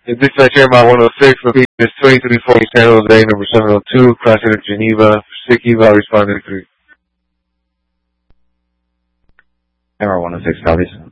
Dispatch Airmont 106, repeat is 2340 San Jose, number 702, crossing at Geneva, sick eval, responding 3. Airmont 106 copies.